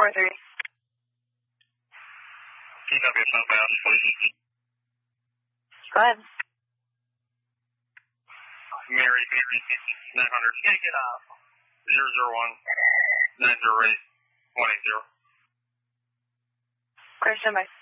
4-3. TW southbound, please. Go ahead. Mary, 900. Take it off. 001 908 180. Clear, stand by.